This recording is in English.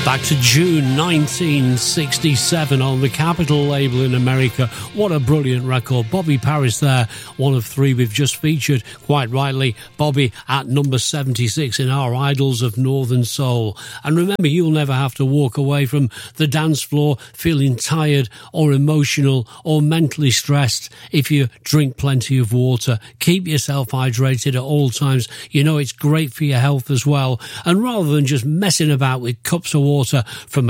Back to June 1967 on the Capitol label in America. What a brilliant record. Bobby Paris there, one of three we've just featured. Quite rightly, Bobby at number 76 in our Idols of Northern Soul. And remember, you'll never have to walk away from the dance floor feeling tired or emotional or mentally stressed if you drink plenty of water. Keep yourself hydrated at all times. You know it's great for your health as well. And rather than just messing about with cups of water from